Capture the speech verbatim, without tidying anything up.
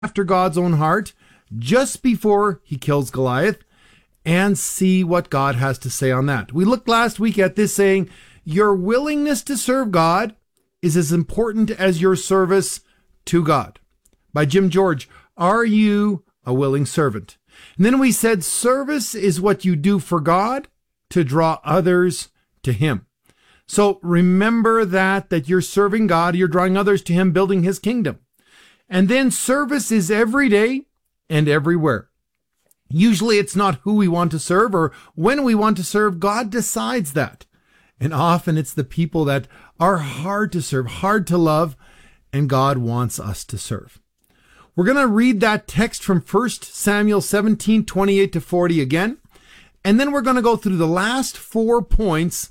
after God's own heart just before he kills Goliath, and see what God has to say on that. We looked last week at this saying, your willingness to serve God is as important as your service to God. By Jim George, are you a willing servant? And then we said service is what you do for God to draw others to him. So remember that, that you're serving God, you're drawing others to him, building his kingdom. And then service is every day and everywhere. Usually it's not who we want to serve or when we want to serve. God decides that. And often it's the people that are hard to serve, hard to love, and God wants us to serve. We're going to read that text from First Samuel seventeen, twenty-eight to forty again. And then we're going to go through the last four points